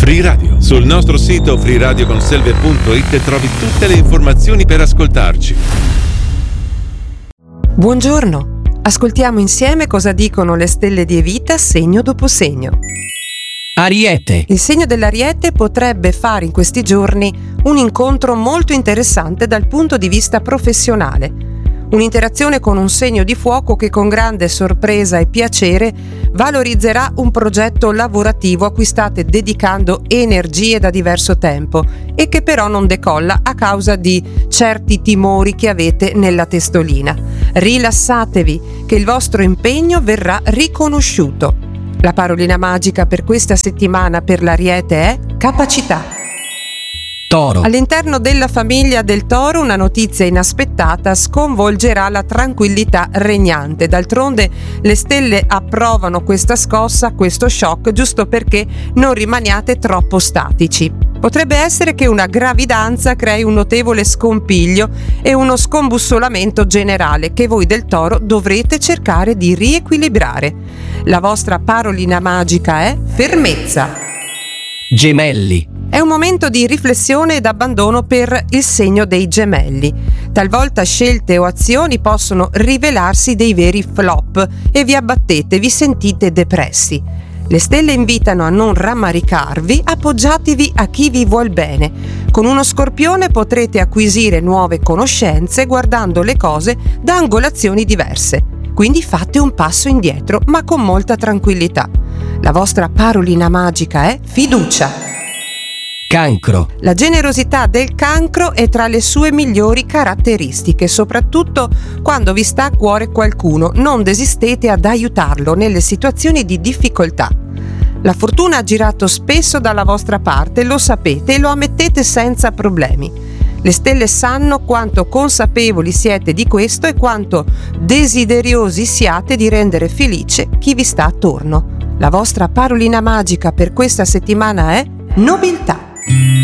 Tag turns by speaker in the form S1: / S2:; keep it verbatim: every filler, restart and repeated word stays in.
S1: Free Radio. Sul nostro sito free radio conselve punto it trovi tutte le informazioni per ascoltarci.
S2: Buongiorno. Ascoltiamo insieme cosa dicono le stelle di Evita segno dopo segno.
S3: Ariete.
S2: Il segno dell'Ariete potrebbe fare in questi giorni un incontro molto interessante dal punto di vista professionale. Un'interazione con un segno di fuoco che con grande sorpresa e piacere valorizzerà un progetto lavorativo a cui state dedicando energie da diverso tempo e che però non decolla a causa di certi timori che avete nella testolina. Rilassatevi, che il vostro impegno verrà riconosciuto. La parolina magica per questa settimana per l'Ariete è capacità.
S3: Toro.
S2: All'interno della famiglia del Toro una notizia inaspettata sconvolgerà la tranquillità regnante. D'altronde le stelle approvano questa scossa, questo shock, giusto perché non rimaniate troppo statici. Potrebbe essere che una gravidanza crei un notevole scompiglio e uno scombussolamento generale che voi del Toro dovrete cercare di riequilibrare. La vostra parolina magica è fermezza.
S3: Gemelli.
S2: È un momento di riflessione ed abbandono per il segno dei Gemelli. Talvolta scelte o azioni possono rivelarsi dei veri flop e vi abbattete, vi sentite depressi. Le stelle invitano a non rammaricarvi, appoggiatevi a chi vi vuol bene. Con uno Scorpione potrete acquisire nuove conoscenze guardando le cose da angolazioni diverse. Quindi fate un passo indietro, ma con molta tranquillità. La vostra parolina magica è fiducia.
S3: Cancro.
S2: La generosità del Cancro è tra le sue migliori caratteristiche, soprattutto quando vi sta a cuore qualcuno. Non desistete ad aiutarlo nelle situazioni di difficoltà. La fortuna ha girato spesso dalla vostra parte, lo sapete e lo ammettete senza problemi. Le stelle sanno quanto consapevoli siete di questo e quanto desideriosi siate di rendere felice chi vi sta attorno. La vostra parolina magica per questa settimana è nobiltà.